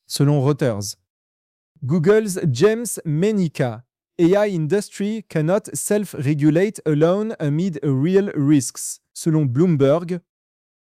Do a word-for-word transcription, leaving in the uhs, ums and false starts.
selon Reuters. Google's James Menica. A I industry cannot self-regulate alone amid real risks, selon Bloomberg.